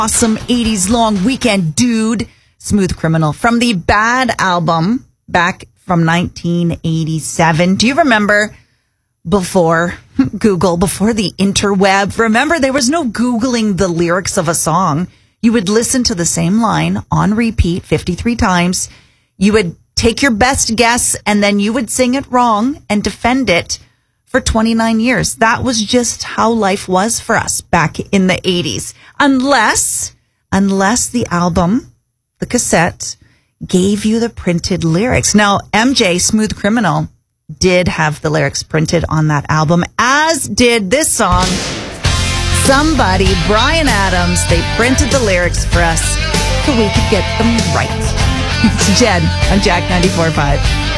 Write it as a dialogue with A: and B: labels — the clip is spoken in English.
A: awesome 80s long weekend, dude. Smooth Criminal from the Bad album back from 1987. Do you remember before Google, before the interweb? Remember, there was no Googling the lyrics of a song. You would listen to the same line on repeat 53 times. You would take your best guess and then you would sing it wrong and defend it for 29 years. That was just how life was for us back in the 80s. Unless the album, the cassette, gave you the printed lyrics. Now, MJ, Smooth Criminal, did have the lyrics printed on that album, as did this song. Somebody, Bryan Adams, they printed the lyrics for us so we could get them right. It's Jen on Jack 94.5.